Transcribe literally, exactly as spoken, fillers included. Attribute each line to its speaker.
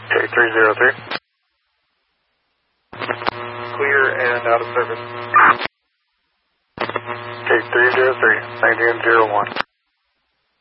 Speaker 1: K three zero three. Clear and out of service. K three zero three, nineteen zero one.